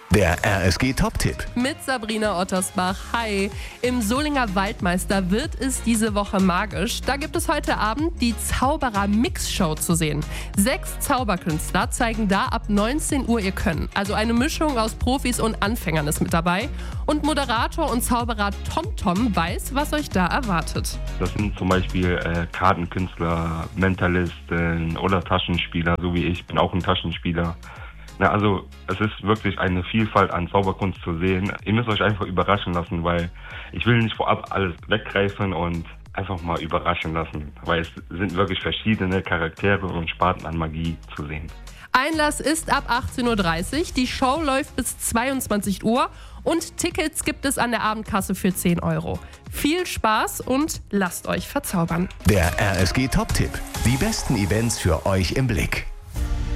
Der RSG-Top-Tipp. Mit Sabrina Ottersbach. Hi. Im Solinger Waldmeister wird es diese Woche magisch. Da gibt es heute Abend die Zauberer-Mix-Show zu sehen. 6 Zauberkünstler zeigen da ab 19 Uhr ihr Können. Also eine Mischung aus Profis und Anfängern ist mit dabei. Und Moderator und Zauberer TomTom weiß, was euch da erwartet. Das sind zum Beispiel Kartenkünstler, Mentalisten oder Taschenspieler, so wie ich bin auch ein Taschenspieler. Na, also es ist wirklich eine Vielfalt an Zauberkunst zu sehen. Ihr müsst euch einfach überraschen lassen, weil ich will nicht vorab alles weggreifen und einfach mal überraschen lassen, weil es sind wirklich verschiedene Charaktere und Sparten an Magie zu sehen. Einlass ist ab 18:30 Uhr, die Show läuft bis 22 Uhr und Tickets gibt es an der Abendkasse für 10 Euro. Viel Spaß und lasst euch verzaubern. Der RSG-Top-Tipp. Die besten Events für euch im Blick.